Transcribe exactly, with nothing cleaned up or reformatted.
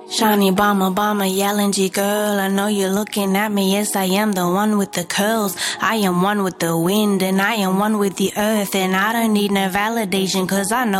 Shiny bomber, bomber, yelling G girl. I know you're looking at me. Yes, I am the one with the curls. I am one with the wind, and I am one with the earth. And I don't need no validation, cause I know